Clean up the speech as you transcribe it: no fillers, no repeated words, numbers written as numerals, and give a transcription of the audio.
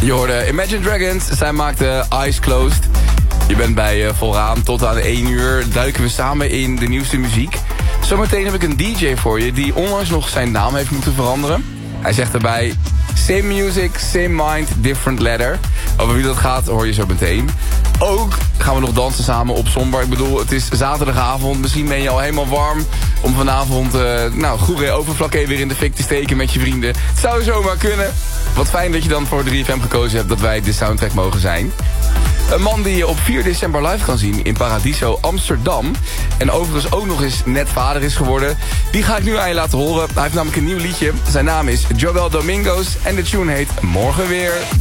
Je hoorde Imagine Dragons, zij maakte Eyes Closed. Je bent bij Volraam tot aan 1 uur. Duiken we samen in de nieuwste muziek. Zometeen heb ik een DJ voor je die onlangs nog zijn naam heeft moeten veranderen. Hij zegt erbij: same music, same mind, different letter. Over wie dat gaat hoor je zo meteen. Ook gaan we nog dansen samen op Somber. Ik bedoel, het is zaterdagavond. Misschien ben je al helemaal warm om vanavond Goeree Overflakkee weer in de fik te steken met je vrienden. Het zou zomaar kunnen. Wat fijn dat je dan voor 3FM gekozen hebt dat wij de soundtrack mogen zijn. Een man die je op 4 december live kan zien in Paradiso Amsterdam. En overigens ook nog eens net vader is geworden. Die ga ik nu aan je laten horen. Hij heeft namelijk een nieuw liedje. Zijn naam is Joel Domingos en de tune heet Morgen Weer.